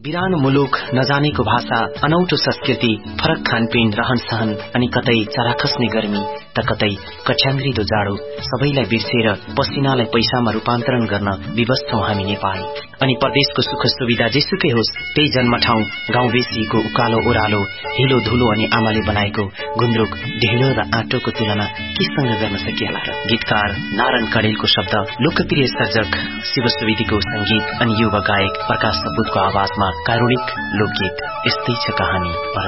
बिरानो मुलुक, नजानेको भाषा, अनौठो संस्कृति, फरक खानपिन, रहन सहन अनि कतै चराखस्ने गर्मी त कतै कठ्याङ्ग्रिदो जाडो सबैलाई बिर्सेर पसिनालाई पैसामा रूपान्तरण गर्न विवश छौं हामी नेपाल। अनि परदेशको सुख सुविधा जेसुकै होस्, त्यही जन्म ठाउँ गाउँ बेसीको उकालो ओह्रालो, हिलो धुलो अनि आमाले बनाएको गुन्द्रुक, ढेँडो र आटोको तुलना केसँग गर्न सकिएला र? गीतकार नारायण कडेलको शब्द, लोकप्रिय सर्जक शिव सुवेदीको संगीत अनि युवा गायक प्रकाश सपुतको आवाजमा कारुणिक लोकगीत यस्तै छ कहानी।